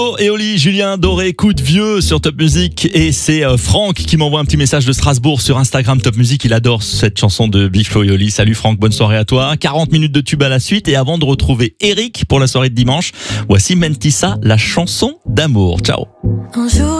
Et Oli, Julien Doré, coup de vieux sur Top Music. Et c'est Franck qui m'envoie un petit message de Strasbourg sur Instagram Top Music. Il adore cette chanson de Big Flo et Oli. Salut Franck, bonne soirée à toi. 40 minutes de tube à la suite. Et avant de retrouver Eric pour la soirée de dimanche, voici Mentissa, la chanson d'amour. Ciao.